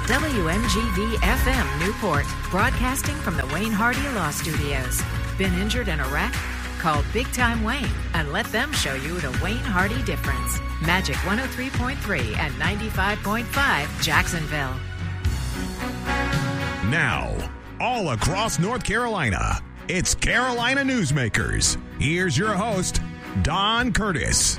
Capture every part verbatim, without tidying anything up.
W M G V F M Newport, broadcasting from the Wayne Hardy Law Studios. Been injured in a wreck? Call Big Time Wayne and let them show you the Wayne Hardy difference. Magic one oh three point three and ninety-five point five Jacksonville. Now, all across North Carolina, it's Carolina Newsmakers. Here's your host, Don Curtis.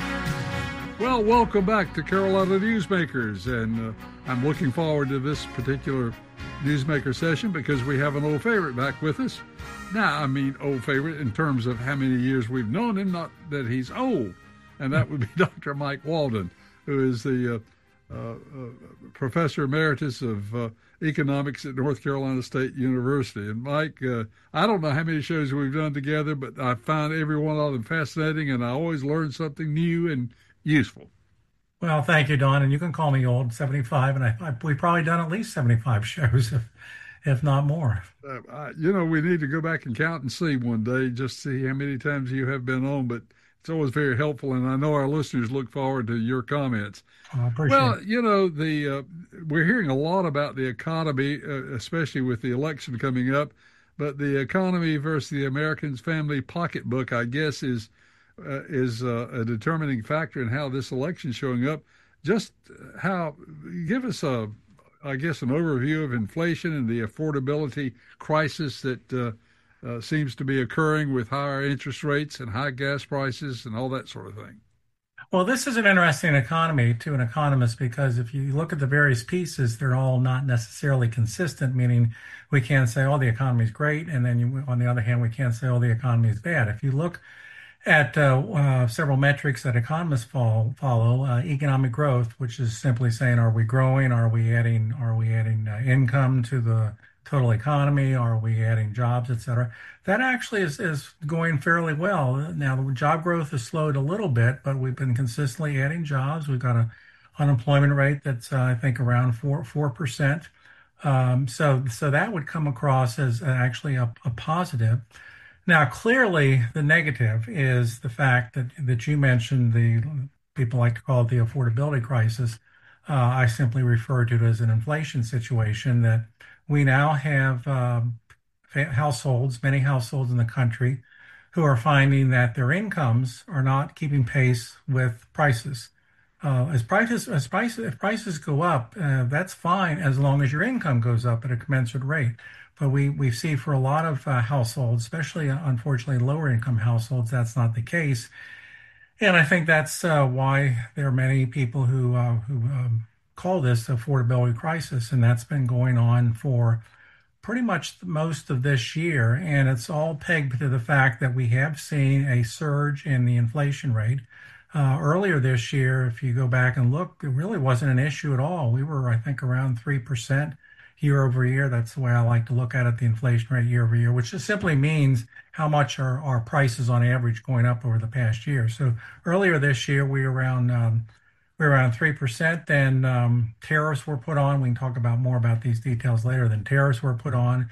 Well, welcome back to Carolina Newsmakers, and uh, I'm looking forward to this particular Newsmaker session because we have an old favorite back with us. Now, I mean old favorite in terms of how many years we've known him, not that he's old, and that would be Doctor Mike Walden, who is the uh, uh, uh, Professor Emeritus of uh, Economics at North Carolina State University. And Mike, uh, I don't know how many shows we've done together, but I found every one of them fascinating, and I always learn something new and useful. Well, thank you, Don. And you can call me old, seventy-five, and I, I we've probably done at least seventy-five shows, if, if not more. Uh, I, you know, we need to go back and count and see one day, just see how many times you have been on, but it's always very helpful, and I know our listeners look forward to your comments. I appreciate well, it. you know, the uh, we're hearing a lot about the economy, uh, especially with the election coming up, but the economy versus the American's family pocketbook, I guess, is Uh, is uh, a determining factor in how this election is showing up. Just how, give us a, I guess, an overview of inflation and the affordability crisis that uh, uh, seems to be occurring with higher interest rates and high gas prices and all that sort of thing. Well, this is an interesting economy to an economist because if you look at the various pieces, they're all not necessarily consistent, meaning we can't say, oh, the economy is great, and then you, on the other hand, we can't say, oh, the economy is bad. If you look at uh, uh, several metrics that economists follow, follow uh, economic growth, which is simply saying, are we growing? Are we adding? Are we adding uh, income to the total economy? Are we adding jobs, et cetera? That actually is, is going fairly well. Now, the job growth has slowed a little bit, but we've been consistently adding jobs. We've got an unemployment rate that's, uh, I think, around four four percent. Um, so, so that would come across as actually a, a positive. Now, clearly, the negative is the fact that, that you mentioned, the people like to call it the affordability crisis. Uh, I simply refer to it as an inflation situation, that we now have um, households, many households in the country, who are finding that their incomes are not keeping pace with prices. Uh, as prices, as prices, if prices go up, uh, that's fine as long as your income goes up at a commensurate rate. But we, we see for a lot of uh, households, especially, uh, unfortunately, lower income households, that's not the case. And I think that's uh, why there are many people who, uh, who um, call this the affordability crisis. And that's been going on for pretty much most of this year. And it's all pegged to the fact that we have seen a surge in the inflation rate. Uh, earlier this year, if you go back and look, it really wasn't an issue at all. We were, I think, around three percent. Year over year. That's the way I like to look at it, the inflation rate year over year, which just simply means how much are our prices on average going up over the past year. So earlier this year, we were around um, we were around three percent. Then um, tariffs were put on. We can talk about more about these details later. Then tariffs were put on,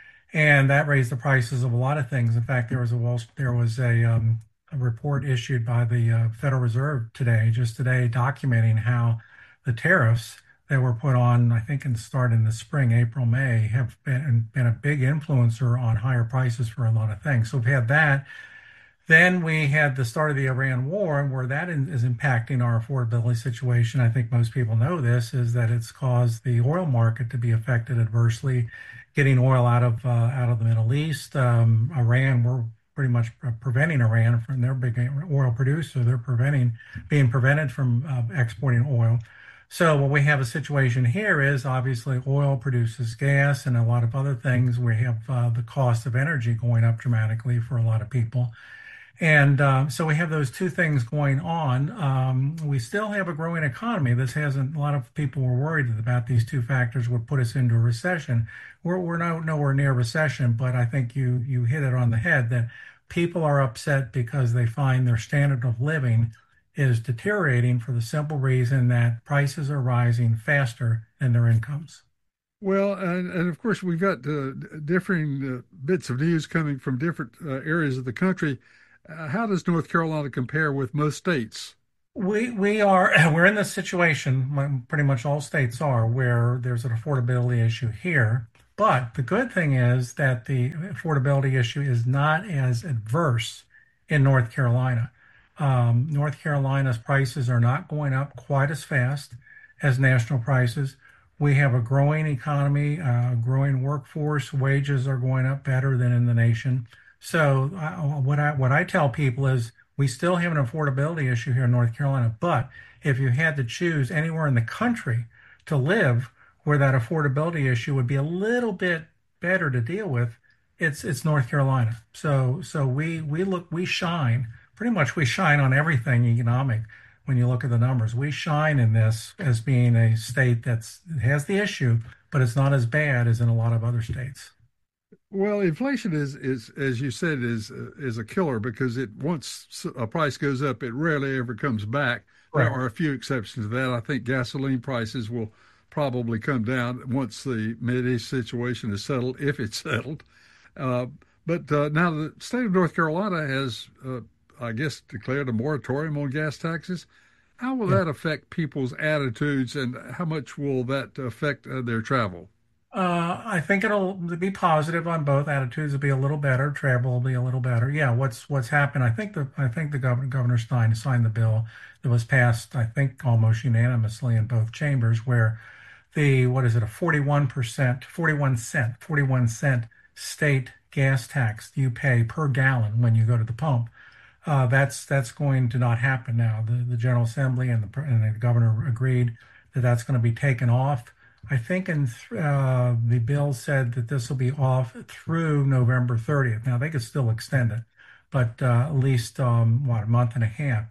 and that raised the prices of a lot of things. In fact, there was a Wall, there was a, um, a report issued by the uh, Federal Reserve today, just today, documenting how the tariffs that were put on, I think, and started in the spring, April, May, have been, been a big influencer on higher prices for a lot of things. So we've had that. Then we had the start of the Iran war, where that is impacting our affordability situation. I think most people know this, is that it's caused the oil market to be affected adversely, getting oil out of uh, out of the Middle East. Um, Iran, we're pretty much preventing Iran from their big oil producer. They're preventing being prevented from uh, exporting oil. So what we have a situation here is obviously oil produces gas and a lot of other things. We have uh, the cost of energy going up dramatically for a lot of people. And uh, so we have those two things going on. Um, we still have a growing economy. This hasn't, a lot of people were worried about these two factors would put us into a recession. We're, we're no, nowhere near recession, but I think you, you hit it on the head that people are upset because they find their standard of living is deteriorating for the simple reason that prices are rising faster than their incomes. Well, and, and of course, we've got uh, differing uh, bits of news coming from different uh, areas of the country. Uh, how does North Carolina compare with most states? We we are we're in this situation, like pretty much all states are, where there's an affordability issue here. But the good thing is that the affordability issue is not as adverse in North Carolina. Um, North Carolina's prices are not going up quite as fast as national prices. We have a growing economy, a growing workforce. Wages are going up better than in the nation. So uh, what I what I tell people is we still have an affordability issue here in North Carolina, but if you had to choose anywhere in the country to live where that affordability issue would be a little bit better to deal with, it's it's North Carolina. So so we we look we shine pretty much we shine on everything economic when you look at the numbers. We shine in this as being a state that's has the issue, but it's not as bad as in a lot of other states. Well, inflation is, is as you said, is is a killer because it once a price goes up, it rarely ever comes back. There Right. are a few exceptions to that. I think gasoline prices will probably come down once the Mideast situation is settled, if it's settled. Uh, but uh, now the state of North Carolina has, uh, I guess, declared a moratorium on gas taxes. How will Yeah. that affect people's attitudes, and how much will that affect uh, their travel? Uh, I think it'll be positive on both. Attitudes will be a little better. Travel will be a little better. Yeah, what's what's happened? I think the I think the governor Governor Stein signed the bill that was passed, I think almost unanimously in both chambers, where the what is it, a forty-one percent, forty-one cent, forty-one cent state gas tax you pay per gallon when you go to the pump. Uh, that's that's going to not happen now. The the General Assembly and the and the governor agreed that that's going to be taken off. I think in th- uh, the bill said that this will be off through November thirtieth. Now they could still extend it, but uh, at least um, what a month and a half.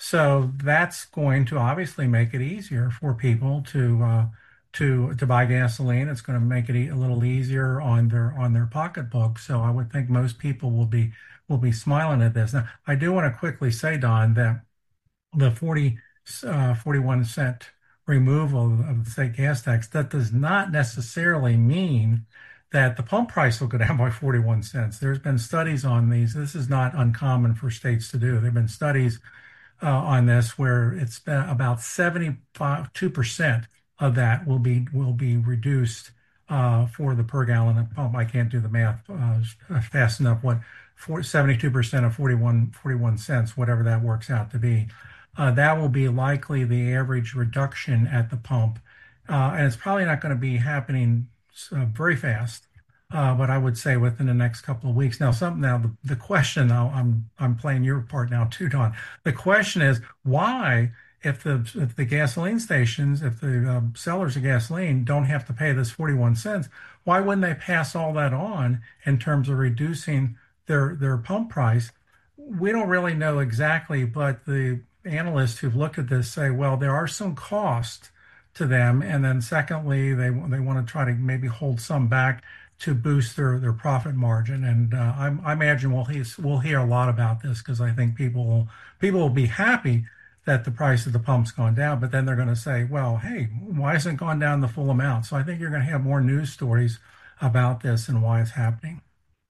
So that's going to obviously make it easier for people to uh, to to buy gasoline. It's going to make it e- a little easier on their on their pocketbook. So I would think most people will be will be smiling at this. Now, I do want to quickly say, Don, that the forty, uh, forty-one cent removal of the state gas tax, that does not necessarily mean that the pump price will go down by forty-one cents. There's been studies on these. This is not uncommon for states to do. There have been studies uh, on this where it's been about seventy-two percent of that will be will be reduced uh, for the per gallon of pump. I can't do the math uh, fast enough. What for seventy-two percent of forty-one, forty-one cents, whatever that works out to be. Uh, that will be likely the average reduction at the pump. Uh, and it's probably not going to be happening uh, very fast, uh, but I would say within the next couple of weeks. Now, some now the, the question now I'm I'm playing your part now too, Don. The question is why, if the if the gasoline stations, if the um, sellers of gasoline don't have to pay this forty-one cents, why wouldn't they pass all that on in terms of reducing their their pump price? We don't really know exactly, but the analysts who've looked at this say, well, there are some costs to them, and then secondly, they they want to try to maybe hold some back to boost their their profit margin. And uh, I, I imagine we'll hear, we'll hear a lot about this because I think people will people will be happy that the price of the pump's gone down, but then they're going to say, well, hey, why hasn't it gone down the full amount? So I think you're going to have more news stories about this and why it's happening.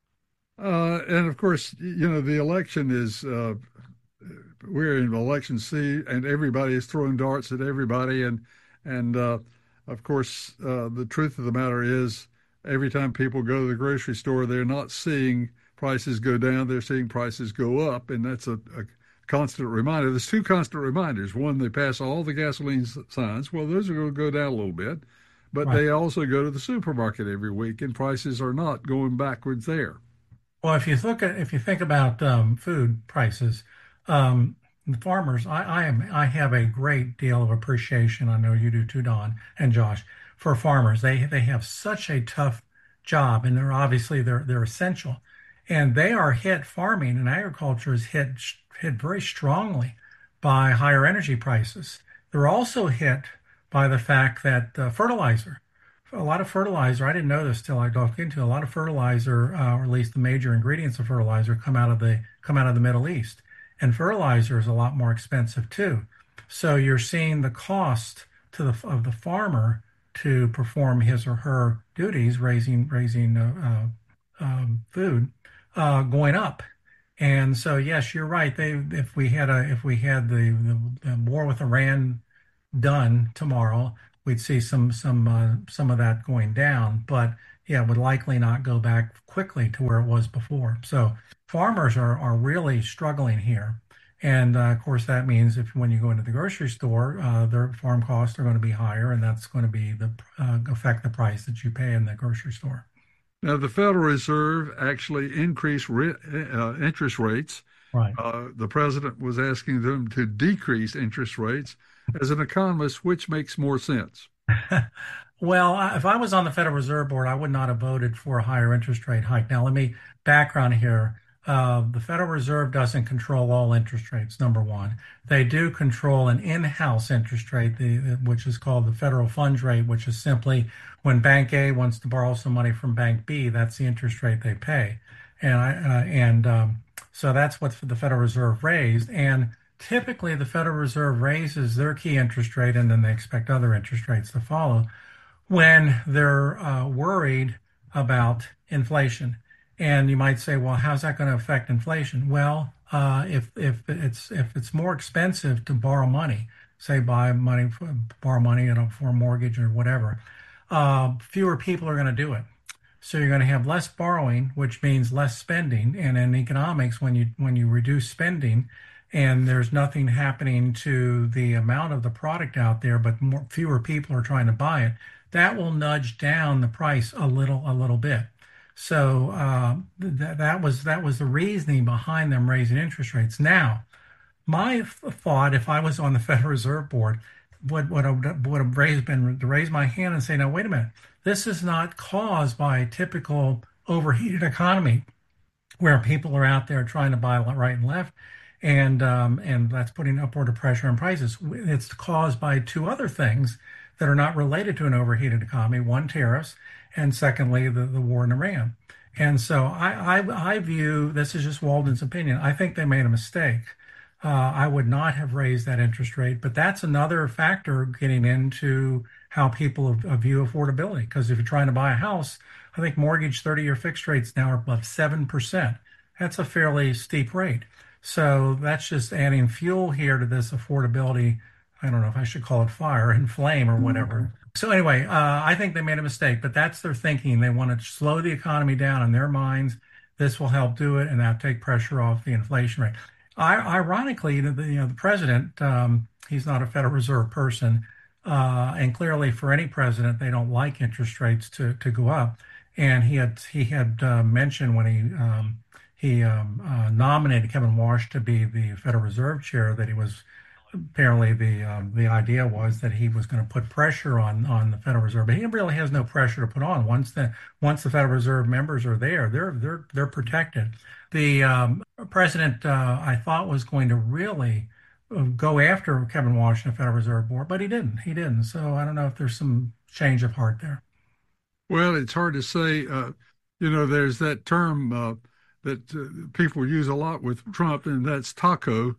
Uh, and of course, you know, the election is, uh, we're in election season and everybody is throwing darts at everybody. And, and uh, of course, uh, the truth of the matter is every time people go to the grocery store, they're not seeing prices go down, they're seeing prices go up. And that's a, a constant reminder. There's two constant reminders. One, they pass all the gasoline signs. Well, those are going to go down a little bit. But Right. they also go to the supermarket every week, and prices are not going backwards there. Well, if you look at if you think about um, food prices, um, the farmers, I, I am I have a great deal of appreciation. I know you do too, Don and Josh, for farmers. They they have such a tough job, and they're obviously they're they're essential, and they are hit. Farming and agriculture is hit hit very strongly by higher energy prices. They're also hit by the fact that uh, fertilizer a lot of fertilizer. I didn't know this till I dove into a lot of fertilizer, uh, or at least the major ingredients of fertilizer, come out of the come out of the Middle East, and fertilizer is a lot more expensive too. So you're seeing the cost to the of the farmer to perform his or her duties, raising raising uh, uh, um, food, uh, going up. And so, yes, you're right. They, if we had a, if we had the, the, the war with Iran done tomorrow, we'd see some, some, uh, some of that going down. But yeah, it would likely not go back quickly to where it was before. So farmers are, are really struggling here. And uh, of course, that means if when you go into the grocery store, uh, their farm costs are going to be higher, and that's going to be the uh, affect the price that you pay in the grocery store. Now, the Federal Reserve actually increased re- uh, interest rates. Right. Uh, the president was asking them to decrease interest rates. As an economist, which makes more sense? Well, if I was on the Federal Reserve Board, I would not have voted for a higher interest rate hike. Now, let me background here. Uh, the Federal Reserve doesn't control all interest rates, number one. They do control an in-house interest rate, the, which is called the federal funds rate, which is simply when Bank A wants to borrow some money from Bank B, that's the interest rate they pay. And, I, uh, and um, so that's what the Federal Reserve raised. And typically, the Federal Reserve raises their key interest rate, and then they expect other interest rates to follow when they're uh, worried about inflation. And you might say, well, how's that going to affect inflation? Well, uh, if if it's if it's more expensive to borrow money, say buy money, for, borrow money you know, for a mortgage or whatever, uh, fewer people are going to do it. So you're going to have less borrowing, which means less spending. And in economics, when you when you reduce spending, and there's nothing happening to the amount of the product out there, but more, fewer people are trying to buy it, that will nudge down the price a little a little bit. So uh, th- that was that was the reasoning behind them raising interest rates. Now, my f- thought, if I was on the Federal Reserve Board, would would have, would have raised, been to raise my hand and say, "Now, wait a minute. This is not caused by a typical overheated economy, where people are out there trying to buy right and left, and um, and that's putting upward pressure on prices. It's caused by two other things that are not related to an overheated economy: one, tariffs, and secondly, the, the war in Iran. And so I, I, I view, this is just Walden's opinion, I think they made a mistake. Uh, I would not have raised that interest rate, but that's another factor getting into how people view affordability. Because if you're trying to buy a house, I think mortgage thirty-year fixed rates now are above seven percent. That's a fairly steep rate. So that's just adding fuel here to this affordability. I don't know if I should call it fire and flame or whatever. Mm-hmm. So anyway, uh, I think they made a mistake, but that's their thinking. They want to slow the economy down in their minds. This will help do it, and that'll take pressure off the inflation rate. I, ironically, the, you know, the president, um, he's not a Federal Reserve person, uh, and clearly for any president, they don't like interest rates to, to go up. And he had he had uh, mentioned when he um, he um, uh, nominated Kevin Warsh to be the Federal Reserve chair that he was. Apparently, the um, the idea was that he was going to put pressure on, on the Federal Reserve, but he really has no pressure to put on. Once the once the Federal Reserve members are there, they're they're they're protected. The um, president, uh, I thought, was going to really go after Kevin Warsh and the Federal Reserve Board, but he didn't. He didn't. So I don't know if there's some change of heart there. Well, it's hard to say. Uh, you know, there's that term uh, that uh, people use a lot with Trump, and that's taco.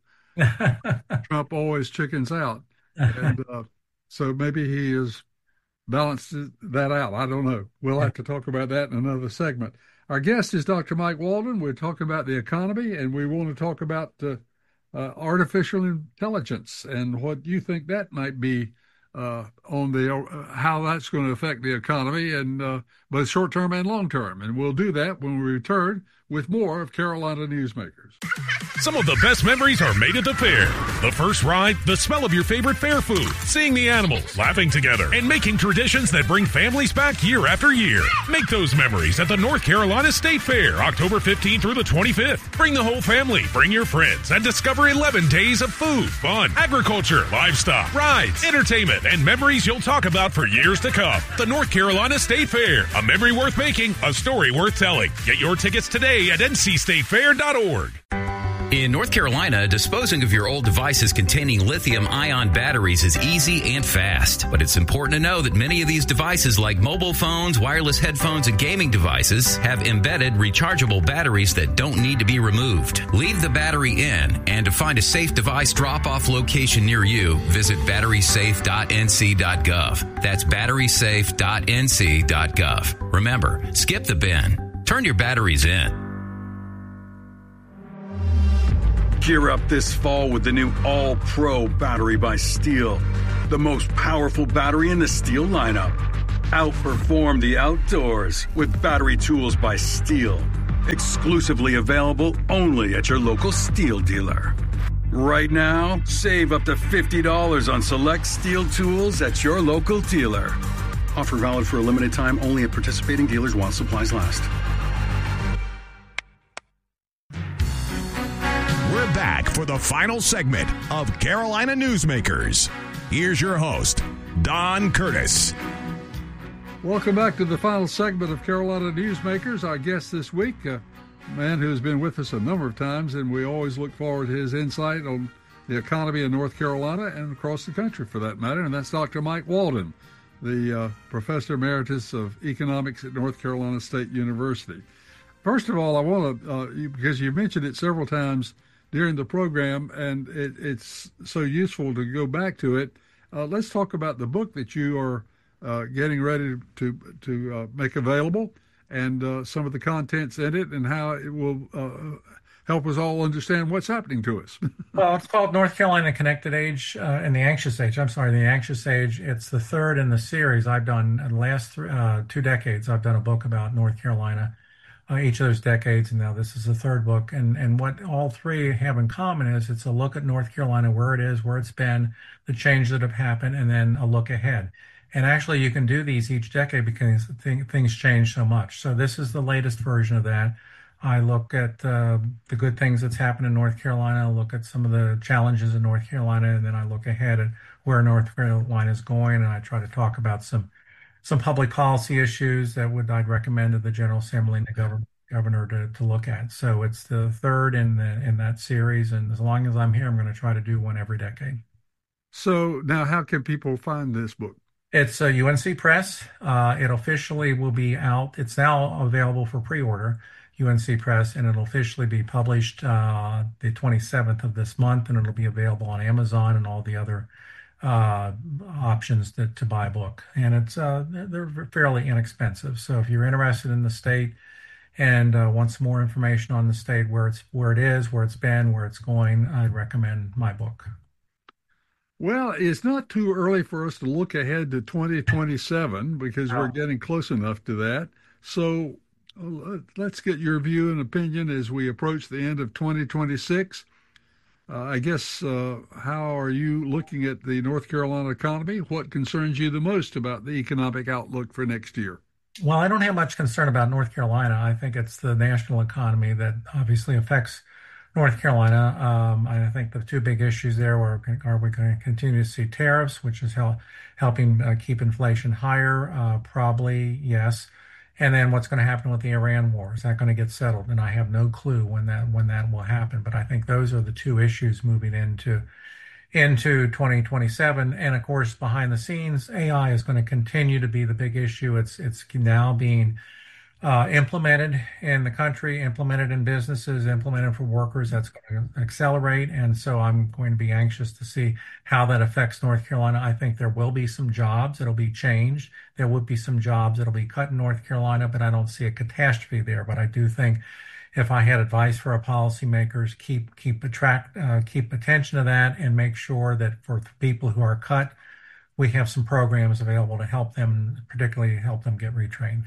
Trump always chickens out. And uh, so maybe he has balanced that out. I don't know. We'll have to talk about that in another segment. Our guest is Doctor Mike Walden. We're talking about the economy, and we want to talk about uh, uh, artificial intelligence and what you think that might be uh, on the uh, how that's going to affect the economy, and uh, both short term and long term. And we'll do that when we return with more of Carolina Newsmakers. Some of the best memories are made at the fair. The first ride, the smell of your favorite fair food, seeing the animals, laughing together, and making traditions that bring families back year after year. Make those memories at the North Carolina State Fair, October fifteenth through the twenty-fifth. Bring the whole family, bring your friends, and discover eleven days of food, fun, agriculture, livestock, rides, entertainment, and memories you'll talk about for years to come. The North Carolina State Fair, a memory worth making, a story worth telling. Get your tickets today at n c state fair dot org. In North Carolina, disposing of your old devices containing lithium-ion batteries is easy and fast. But it's important to know that many of these devices, like mobile phones, wireless headphones, and gaming devices, have embedded rechargeable batteries that don't need to be removed. Leave the battery in, and to find a safe device drop-off location near you, visit battery safe dot n c dot gov. That's battery safe dot n c dot gov. Remember, skip the bin. Turn your batteries in. Gear up this fall with the new All-Pro battery by Steel, the most powerful battery in the Steel lineup. Outperform the outdoors with battery tools by Steel. Exclusively available only at your local Steel dealer. Right now, save up to fifty dollars on select Steel tools at your local dealer. Offer valid for a limited time only at participating dealers while supplies last. We're back for the final segment of Carolina Newsmakers. Here's your host, Don Curtis. Welcome back to the final segment of Carolina Newsmakers. Our guest this week, a man who has been with us a number of times, and we always look forward to his insight on the economy in North Carolina and across the country for that matter, and that's Doctor Mike Walden, the uh, Professor Emeritus of Economics at North Carolina State University. First of all, I want to, uh, you, because you mentioned it several times during the program, and it, it's so useful to go back to it. Uh, let's talk about the book that you are uh, getting ready to to uh, make available, and uh, some of the contents in it, and how it will uh, help us all understand what's happening to us. Well, it's called North Carolina Connected Age uh, and the Anxious Age. I'm sorry, the Anxious Age. It's the third in the series I've done. In the last th- uh, two decades, I've done a book about North Carolina. Uh, each of those decades, and now this is the third book. And and what all three have in common is it's a look at North Carolina, where it is, where it's been, the changes that have happened, and then a look ahead. And actually, you can do these each decade because th- things change so much. So this is the latest version of that. I look at uh, the good things that's happened in North Carolina, I look at some of the challenges in North Carolina, and then I look ahead at where North Carolina is going, and I try to talk about some some public policy issues that would I'd recommend to the General Assembly and the governor, governor to, to look at. So it's the third in the in that series, and as long as I'm here, I'm going to try to do one every decade. So now, how can people find this book? It's a U N C Press. Uh, it officially will be out. It's now available for pre-order, U N C Press, and it'll officially be published uh, the twenty-seventh of this month, and it'll be available on Amazon and all the other uh, options to, to buy a book. And it's uh, they're fairly inexpensive. So if you're interested in the state and uh, want some more information on the state, where it's where it is, where it's been, where it's going, I'd recommend my book. Well, it's not too early for us to look ahead to twenty twenty-seven because we're getting close enough to that. So uh, let's get your view and opinion as we approach the end of twenty twenty-six. Uh, I guess, uh, how are you looking at the North Carolina economy? What concerns you the most about the economic outlook for next year? Well, I don't have much concern about North Carolina. I think it's the national economy that obviously affects North Carolina. Um, I think the two big issues there are, are we going to continue to see tariffs, which is hel- helping uh, keep inflation higher? Uh, probably, yes. And then what's going to happen with the Iran war? Is that going to get settled? And I have no clue when that when that will happen. But I think those are the two issues moving into into twenty twenty-seven. And of course, behind the scenes, A I is going to continue to be the big issue. It's it's now being uh, implemented in the country, implemented in businesses, implemented for workers. That's going to accelerate. And so I'm going to be anxious to see how that affects North Carolina. I think there will be some jobs that'll be changed. There would be some jobs that'll be cut in North Carolina, but I don't see a catastrophe there. But I do think if I had advice for our policymakers, keep keep attract uh, keep attention to that and make sure that for people who are cut, we have some programs available to help them, particularly help them get retrained.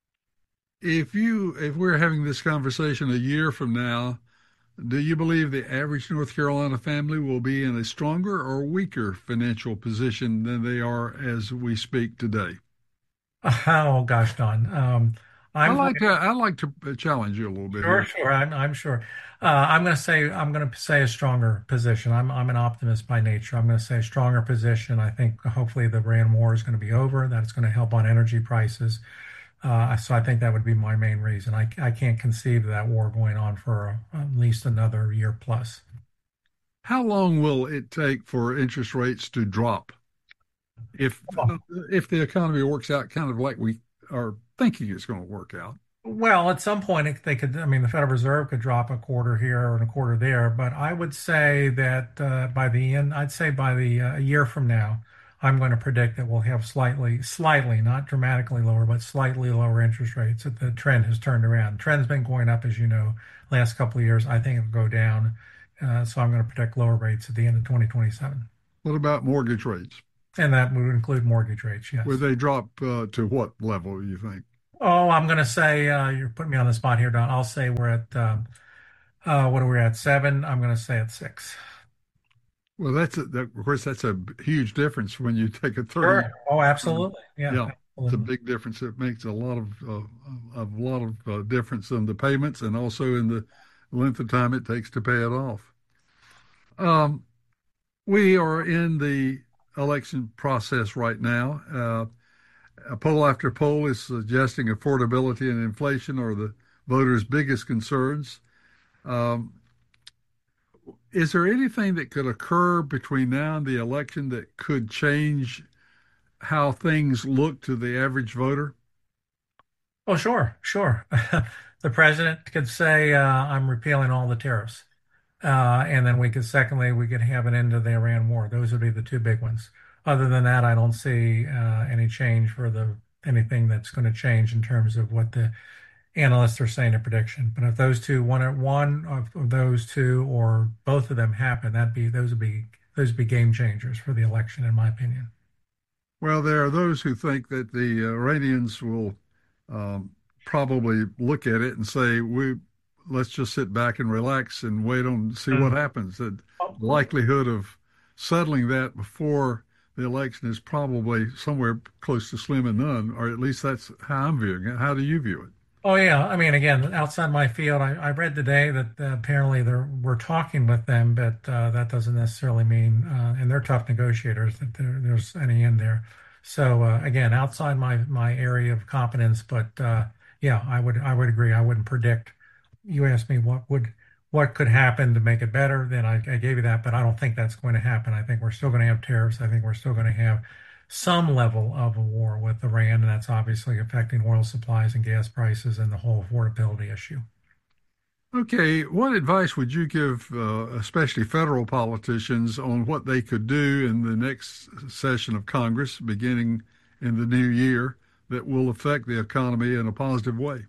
If you if we're having this conversation a year from now, do you believe the average North Carolina family will be in a stronger or weaker financial position than they are as we speak today? Oh gosh, Don. Um, I'm I like to I like to challenge you a little bit. Sure, here. sure. I'm, I'm sure. Uh, I'm going to say I'm going to say a stronger position. I'm I'm an optimist by nature. I'm going to say a stronger position. I think hopefully the Iran war is going to be over. That it's going to help on energy prices. Uh, so I think that would be my main reason. I I can't conceive of that war going on for at least another year plus. How long will it take for interest rates to drop? If if the economy works out kind of like we are thinking it's going to work out. Well, at some point they could, I mean, the Federal Reserve could drop a quarter here and a quarter there, but I would say that uh, by the end, I'd say by the uh, a year from now, I'm going to predict that we'll have slightly, slightly, not dramatically lower, but slightly lower interest rates. That the trend has turned around. The trend's been going up, as you know, last couple of years. I think it'll go down Uh, so I'm going to predict lower rates at the end of twenty twenty-seven. What about mortgage rates? And that would include mortgage rates, yes. Would they drop uh, to what level, you think? Oh, I'm going to say, uh, you're putting me on the spot here, Don. I'll say we're at, um, uh, what are we at, seven? I'm going to say at six. Well, that's a, that, of course, that's a huge difference when you take a thirty. Sure. Oh, absolutely. Yeah. Yeah, absolutely. it's a big difference. It makes a lot of uh, a lot of uh, difference in the payments and also in the length of time it takes to pay it off. Um, we are in the election process right now. Uh, a poll after poll is suggesting affordability and inflation are the voters' biggest concerns. Um, is there anything that could occur between now and the election that could change how things look to the average voter? Oh, sure, sure. The president could say, uh, I'm repealing all the tariffs. Uh, and then we could, secondly, we could have an end to the Iran war. Those would be the two big ones. Other than that, I don't see uh, any change for the anything that's going to change in terms of what the analysts are saying in prediction. But if those two, one one of those two or both of them happen, that'd be those would be those would be game changers for the election, in my opinion. Well, there are those who think that the Iranians will um, probably look at it and say, "We let's just sit back and relax and wait on see mm. what happens." The likelihood of settling that before the election is probably somewhere close to slim and none, or at least that's how I'm viewing it. How do you view it? Oh, yeah. I mean, again, outside my field, I, I read today that uh, apparently they're, we're talking with them, but uh, that doesn't necessarily mean, uh, and they're tough negotiators, that there, there's any end there. So, uh, again, outside my, my area of competence, but uh, yeah, I would I would agree. I wouldn't predict. You asked me what would what could happen to make it better, then I, I gave you that, but I don't think that's going to happen. I think we're still going to have tariffs. I think we're still going to have some level of a war with Iran, and that's obviously affecting oil supplies and gas prices and the whole affordability issue. Okay, what advice would you give, uh, especially federal politicians, on what they could do in the next session of Congress, beginning in the new year, that will affect the economy in a positive way?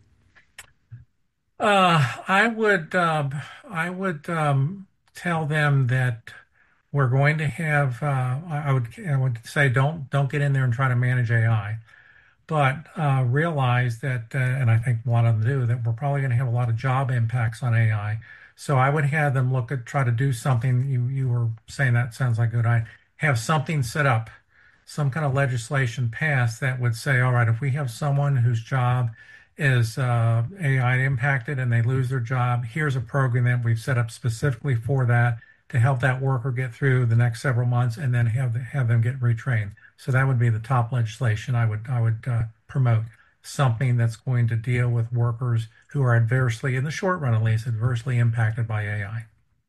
Uh, I would um, I would um, tell them that we're going to have. Uh, I would I would say don't don't get in there and try to manage A I, but uh, realize that, uh, and I think a lot of them do, that we're probably going to have a lot of job impacts on A I. So I would have them look at try to do something. You you were saying that sounds like a good idea. Have something set up, some kind of legislation passed that would say, all right, if we have someone whose job is uh, A I impacted and they lose their job, here's a program that we've set up specifically for that to help that worker get through the next several months, and then have have them get retrained. So that would be the top legislation I would I would uh, promote, something that's going to deal with workers who are adversely, in the short run at least, adversely impacted by A I.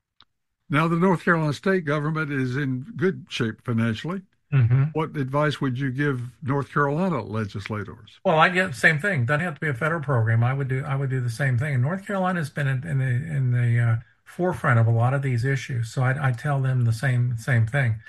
Now, the North Carolina state government is in good shape financially. Mm-hmm. What advice would you give North Carolina legislators? Well, I get the same thing. Doesn't have to be a federal program. I would do I would do the same thing. And North Carolina has been in, in the in the uh, forefront of a lot of these issues. So I, I tell them the same same thing.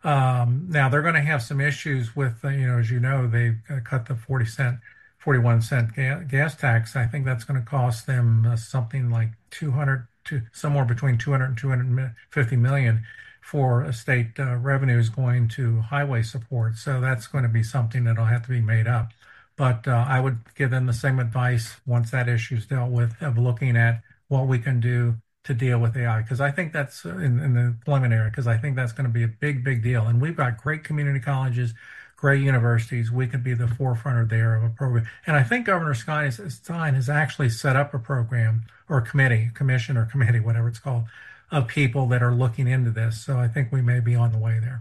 Um, now they're going to have some issues with uh, you know, as you know, they uh, cut the forty cent, forty-one cent ga- gas tax. I think that's going to cost them uh, something like two hundred to somewhere between two hundred and two hundred fifty million. For state uh, revenues going to highway support. So that's going to be something that'll have to be made up. But uh, I would give them the same advice once that issue is dealt with, of looking at what we can do to deal with A I. Because I think that's in, in the employment area, because I think that's going to be a big, big deal. And we've got great community colleges, great universities. We could be the forefront there of a program. And I think Governor Stein has actually set up a program or a committee, commission or committee, whatever it's called, of people that are looking into this. So I think we may be on the way there.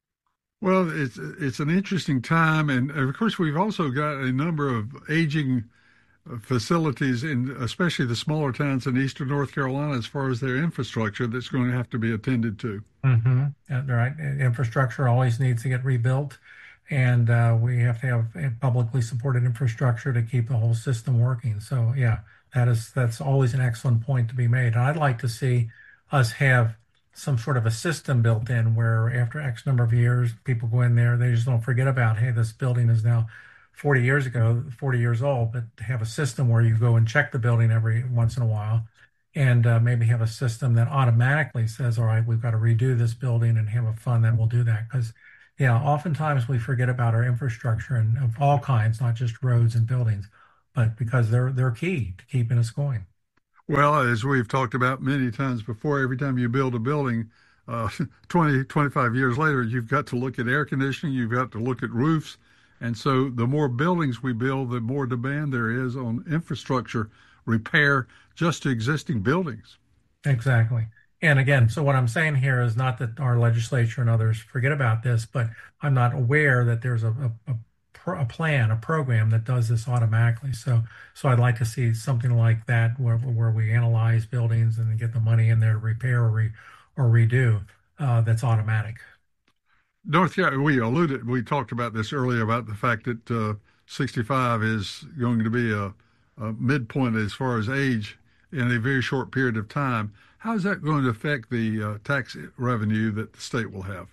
Well, it's it's an interesting time. And of course, we've also got a number of aging facilities, in especially the smaller towns in eastern North Carolina, as far as their infrastructure that's going to have to be attended to. Mm-hmm. Yeah, right. Infrastructure always needs to get rebuilt. And uh, we have to have publicly supported infrastructure to keep the whole system working. So, yeah, that is that's always an excellent point to be made. And I'd like to see us have some sort of a system built in where after X number of years, people go in there, they just don't forget about, hey, this building is now forty years ago, forty years old, but to have a system where you go and check the building every once in a while and uh, maybe have a system that automatically says, all right, we've got to redo this building and have a fund that will do that. Because, yeah, oftentimes we forget about our infrastructure and of all kinds, not just roads and buildings, but because they're they're key to keeping us going. Well, as we've talked about many times before, every time you build a building, uh, twenty, twenty-five years later, you've got to look at air conditioning, you've got to look at roofs. And so the more buildings we build, the more demand there is on infrastructure repair just to existing buildings. Exactly. And again, so what I'm saying here is not that our legislature and others forget about this, but I'm not aware that there's a, a, a, a plan, a program that does this automatically. So so I'd like to see something like that where, where we analyze buildings and get the money in there to repair or, re, or redo uh, that's automatic. North Carolina, we alluded, we talked about this earlier about the fact that uh, sixty-five is going to be a, a midpoint as far as age in a very short period of time. How is that going to affect the uh, tax revenue that the state will have?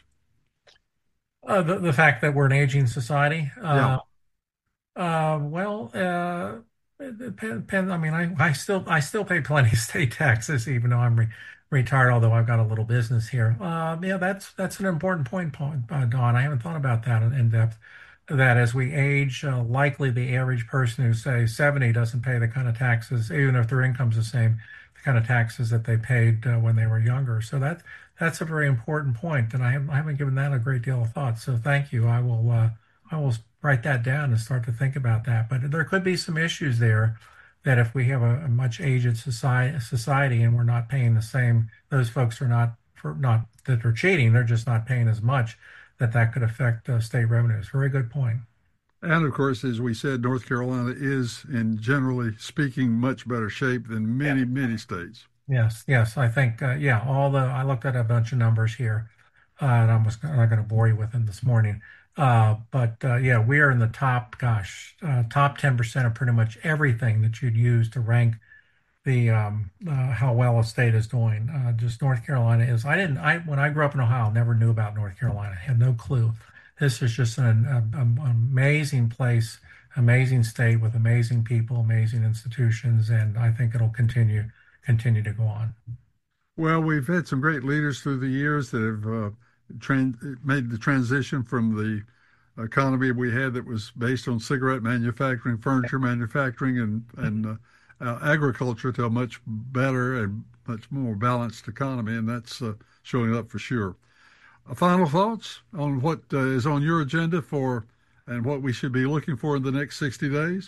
Uh, the, the fact that we're an aging society? Uh, yeah. uh, well, uh, it depends. I mean, I, I still I still pay plenty of state taxes, even though I'm re- retired, although I've got a little business here. Uh, yeah, that's that's an important point, uh, Don. I haven't thought about that in depth. That as we age, uh, likely the average person who's, say, seventy doesn't pay the kind of taxes, even if their income's the same, the kind of taxes that they paid uh, when they were younger. So that that's a very important point, and I haven't, I haven't given that a great deal of thought. So thank you. I will uh, I will write that down and start to think about that. But there could be some issues there that if we have a, a much aged society, society and we're not paying the same, those folks are not for not that are cheating, they're just not paying as much, that that could affect uh, state revenues. Very good point. And, of course, as we said, North Carolina is, in generally speaking, much better shape than many, yeah. many states. Yes, yes. I think, uh, yeah, all the, I looked at a bunch of numbers here, uh, and I'm not going to bore you with them this morning. Uh, but, uh, yeah, we are in the top, gosh, uh, top ten percent of pretty much everything that you'd use to rank the um, uh, how well a state is doing. Uh, just North Carolina is. I didn't. I when I grew up in Ohio, never knew about North Carolina. I had no clue. This is just an, an, an amazing place, amazing state with amazing people, amazing institutions, and I think it'll continue continue to go on. Well, we've had some great leaders through the years that have uh, tran- made the transition from the economy we had that was based on cigarette manufacturing, furniture manufacturing, and and uh, Uh, agriculture to a much better and much more balanced economy, and that's uh, showing up for sure. Uh, final thoughts on what uh, is on your agenda for and what we should be looking for in the next sixty days?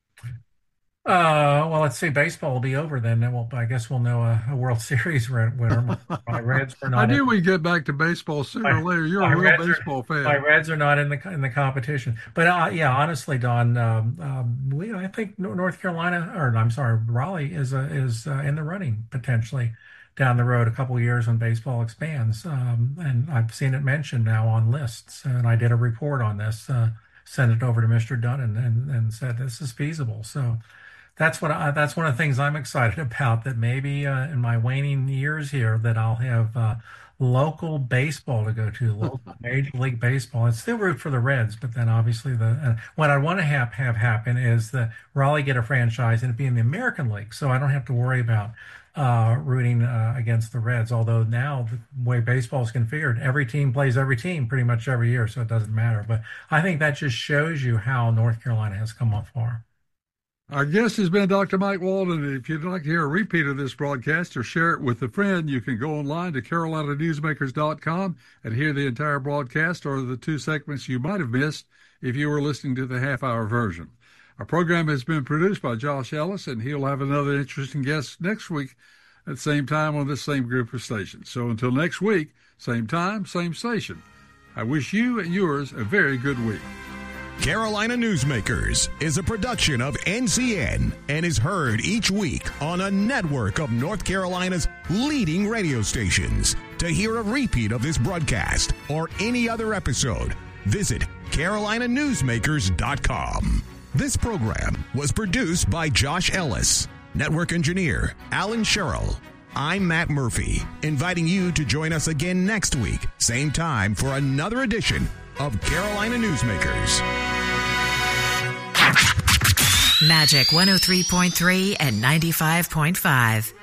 Uh, well, let's see. Baseball will be over then. Then we'll, I guess we'll know a, a World Series winner. My Reds are not. I knew in, we'd get back to baseball sooner or later. You're a real Reds baseball are, fan. My Reds are not in the in the competition. But uh, yeah, honestly, Don, um, um, we I think North Carolina, or I'm sorry, Raleigh is uh, is uh, in the running potentially down the road a couple of years when baseball expands. Um, and I've seen it mentioned now on lists, and I did a report on this, uh, sent it over to Mister Dunn, and, and, and said this is feasible. So. That's what I, that's one of the things I'm excited about, that maybe uh, in my waning years here that I'll have uh, local baseball to go to, local Major League Baseball. I'd still root for the Reds, but then obviously the uh, what I want to have, have happen is that Raleigh get a franchise and it be in the American League, so I don't have to worry about uh, rooting uh, against the Reds, although now the way baseball is configured, every team plays every team pretty much every year, so it doesn't matter. But I think that just shows you how North Carolina has come up far. Our guest has been Doctor Mike Walden. If you'd like to hear a repeat of this broadcast or share it with a friend, you can go online to Carolina Newsmakers dot com and hear the entire broadcast or the two segments you might have missed if you were listening to the half-hour version. Our program has been produced by Josh Ellis, and he'll have another interesting guest next week at the same time on this same group of stations. So until next week, same time, same station, I wish you and yours a very good week. Carolina Newsmakers is a production of N C N and is heard each week on a network of North Carolina's leading radio stations. To hear a repeat of this broadcast or any other episode, visit Carolina Newsmakers dot com. This program was produced by Josh Ellis, network engineer Alan Sherrill. I'm Matt Murphy, inviting you to join us again next week, same time, for another edition of Carolina Newsmakers. Magic one oh three point three and ninety-five point five.